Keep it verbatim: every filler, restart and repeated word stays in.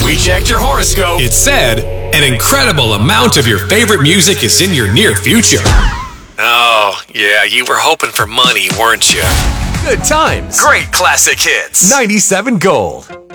We checked your horoscope. It said an incredible amount of your favorite music is in your near future. Oh, yeah, you were hoping for money, weren't you? Good times. Great classic hits. ninety-seven Gold.